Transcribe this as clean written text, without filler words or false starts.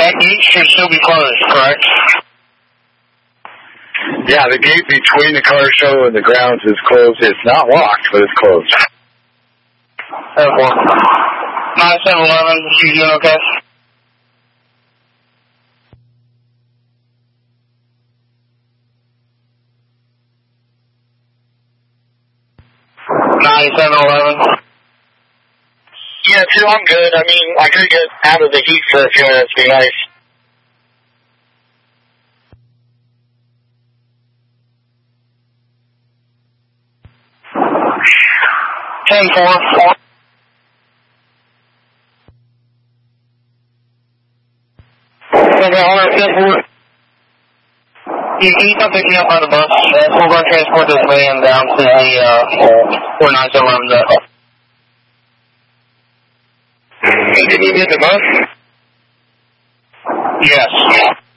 That gate should still be closed, correct? Yeah, the gate between the car show and the grounds is closed. It's not locked, but it's closed. 9711, you doing okay? Yeah, 2, I'm good. I mean, I could get out of the heat for a few minutes, be nice. Ten four. He's not picking up on the bus. We're going to transport this van down to the where 9711's at. Did you get the bus? Yes.